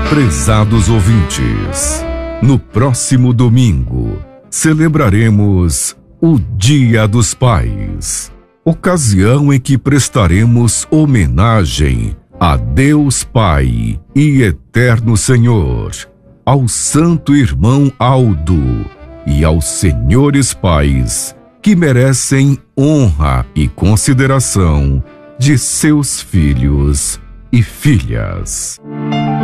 Prezados ouvintes, no próximo domingo celebraremos o Dia dos Pais, ocasião em que prestaremos homenagem a Deus Pai e Eterno Senhor, ao Santo Irmão Aldo e aos senhores pais que merecem honra e consideração de seus filhos e filhas.